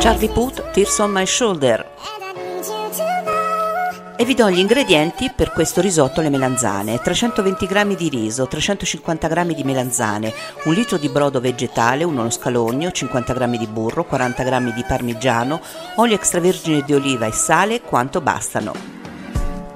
Charlie Puth, Tears on My Shoulder. E vi do gli ingredienti per questo risotto alle melanzane: 320 g di riso, 350 g di melanzane, 1 litro di brodo vegetale, uno scalogno, 50 g di burro, 40 g di parmigiano, olio extravergine di oliva e sale quanto bastano.